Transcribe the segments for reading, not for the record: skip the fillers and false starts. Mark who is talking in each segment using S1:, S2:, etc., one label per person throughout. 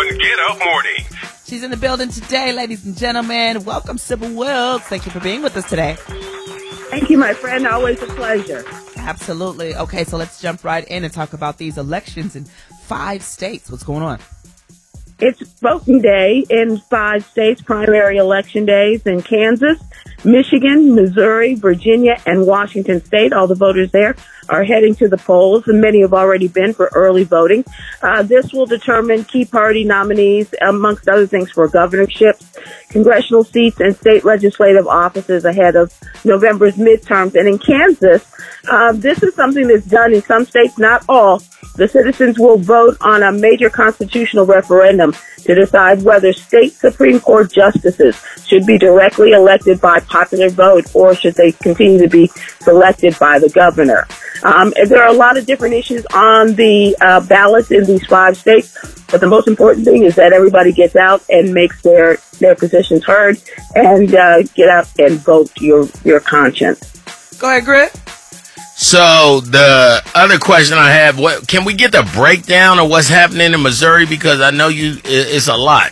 S1: on Get Up Morning.
S2: She's in the building today, ladies and gentlemen. Welcome, Sybil Wilkes. Thank you for being with us today.
S3: Thank you, my friend. Always a pleasure.
S2: Absolutely. Okay, so let's jump right in and talk about these elections in 5 states. What's going on?
S3: It's voting day in 5 states, primary election days in Kansas, Michigan, Missouri, Virginia, and Washington State. All the voters there are heading to the polls, and many have already been for early voting. This will determine key party nominees, amongst other things, for governorships, congressional seats, and state legislative offices ahead of November's midterms. And in Kansas, this is something that's done in some states, not all. The citizens will vote on a major constitutional referendum to decide whether state Supreme Court justices should be directly elected by popular vote or should they continue to be selected by the governor. There are a lot of different issues on the ballots in these 5 states, but the most important thing is that everybody gets out and makes their positions heard and get out and vote your conscience.
S2: Go ahead, Griff.
S4: So the other question I have, can we get the breakdown of what's happening in Missouri? Because I know it's a lot.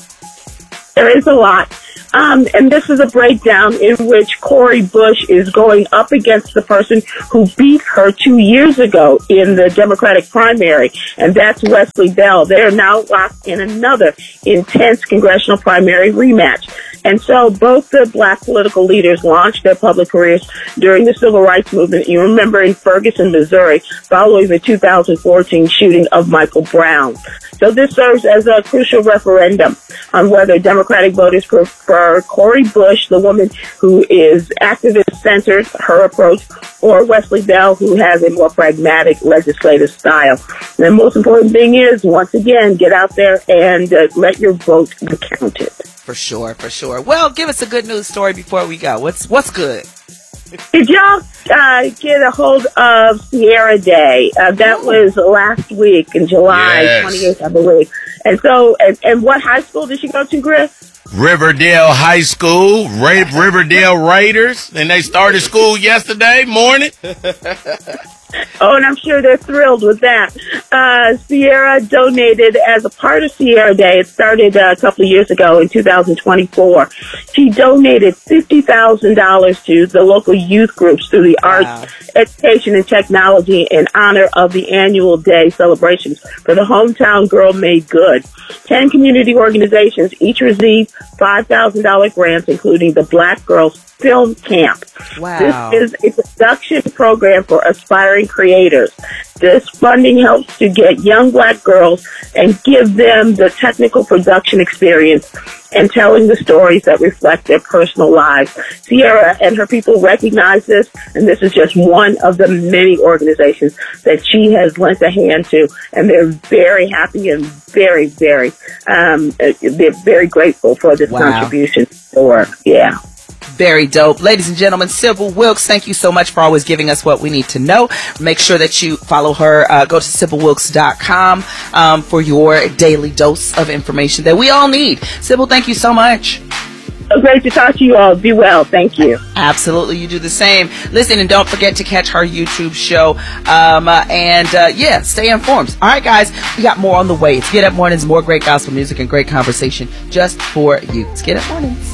S3: There is a lot. And this is a breakdown in which Cori Bush is going up against the person who beat her 2 years ago in the Democratic primary, and that's Wesley Bell. They are now locked in another intense congressional primary rematch. And so both the black political leaders launched their public careers during the civil rights movement. You remember in Ferguson, Missouri, following the 2014 shooting of Michael Brown. So this serves as a crucial referendum on whether Democratic voters prefer Cori Bush, the woman who is activist-centered, her approach, or Wesley Bell, who has a more pragmatic legislative style. And the most important thing is, once again, get out there and let your vote be counted.
S2: For sure, for sure. Well, give us a good news story before we go. What's good?
S3: Did y'all get a hold of Sierra Day? That was last week in July 28th, I believe. And so, and what high school did she go to, Griff?
S4: Riverdale High School, Riverdale Raiders, and they started school yesterday morning.
S3: Oh, and I'm sure they're thrilled with that. Sierra donated as a part of Sierra Day. It started a couple of years ago in 2024. She donated $50,000 to the local youth groups through the arts, education, and technology in honor of the annual day celebrations for the Hometown Girl Made Good. 10 community organizations each received $5,000 grants, including the Black Girls Film Camp.
S2: Wow.
S3: This is a production program for aspiring creators. This funding helps to get young black girls and give them the technical production experience and telling the stories that reflect their personal lives. Sierra and her people recognize this, and this is just one of the many organizations that she has lent a hand to, and they're very happy and very, very, they're very grateful for this contribution to the work. Yeah.
S2: Very dope. Ladies and gentlemen, Sybil Wilkes, thank you so much for always giving us what we need to know. Make sure that you follow her. Go to SybilWilkes.com for your daily dose of information that we all need. Sybil, thank you so much.
S3: So great to talk to you all. Be well. Thank you.
S2: Absolutely. You do the same. Listen, and don't forget to catch her YouTube show. Stay informed. All right, guys, we got more on the way. It's Get Up Mornings, more great gospel music and great conversation just for you. It's Get Up Mornings.